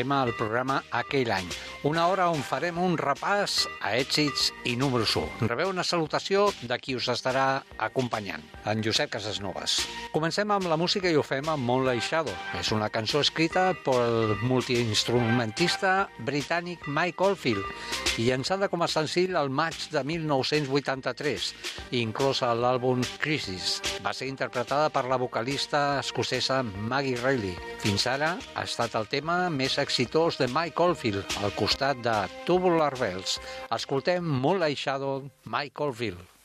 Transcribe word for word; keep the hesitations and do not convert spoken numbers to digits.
al programa aquell any. Una hora on farem un repàs a èxits i números u. Rebeu una salutació de qui us estarà acompanyant, en Josep Casasnovas. Comencem amb la música i ho fem amb Moonlight Shadow. És una cançó escrita pel multiinstrumentista britànic Mike Oldfield i llançada com a senzill al maig de mil nou-cents vuitanta-tres, inclosa a l'àlbum Crisis. Va ser interpretada per la vocalista escocesa Maggie Reilly. Fins ara ha estat el tema més exitós de Mike Oldfield, al costat de Tubular Bells. Escoltem Moonlight Shadow, Mike Oldfield.